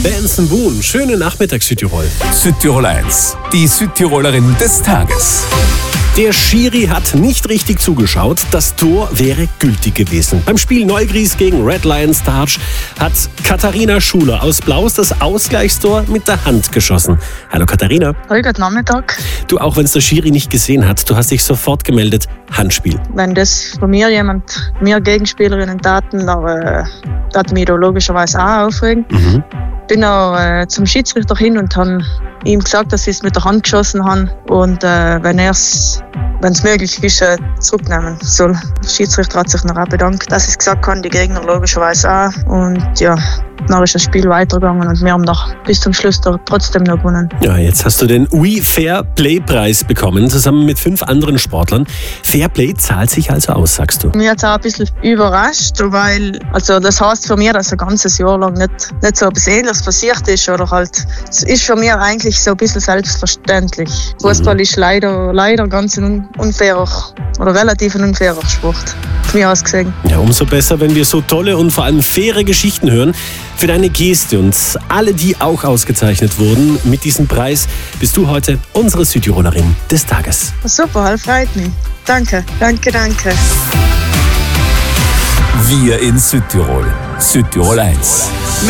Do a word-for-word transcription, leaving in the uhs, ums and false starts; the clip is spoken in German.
Benson Boone, schönen Nachmittag Südtirol. Südtirol eins, die Südtirolerin des Tages. Der Schiri hat nicht richtig zugeschaut, das Tor wäre gültig gewesen. Beim Spiel Neugries gegen Red Lions Tarch hat Katharina Schuler aus Blaus das Ausgleichstor mit der Hand geschossen. Hallo Katharina. Hallo, guten Nachmittag. Du, auch wenn es der Schiri nicht gesehen hat, du hast dich sofort gemeldet, Handspiel. Wenn das von mir jemand, mir Gegenspielerinnen taten, dann äh, tat mich da logischerweise auch aufregen. Mhm. Bin auch äh, zum Schiedsrichter hin und habe ihm gesagt, dass ich es mit der Hand geschossen habe und äh, wenn er es, wenn es möglich ist, äh, zurücknehmen soll. Der Schiedsrichter hat sich noch auch bedankt, dass ich es gesagt habe, die Gegner logischerweise auch. Und ja, dann ist das Spiel weitergegangen und wir haben noch bis zum Schluss da trotzdem noch gewonnen. Ja, jetzt hast du den We Fair Play Preis bekommen, zusammen mit fünf anderen Sportlern. Fair Play zahlt sich also aus, sagst du? Mir hat es auch ein bisschen überrascht, weil also das heißt für mich, dass ein ganzes Jahr lang nicht, nicht so etwas Ähnliches passiert ist. Oder halt, es ist für mich eigentlich so ein bisschen selbstverständlich. Fußball ist leider, leider ganz ein unfairer oder relativ ein unfairer Sport. Von mir aus gesehen. Ja, umso besser, wenn wir so tolle und vor allem faire Geschichten hören. Für deine Geste und alle, die auch ausgezeichnet wurden mit diesem Preis, bist du heute unsere Südtirolerin des Tages. Super, freut mich. Danke, danke, danke. Wir in Südtirol. Südtirol eins.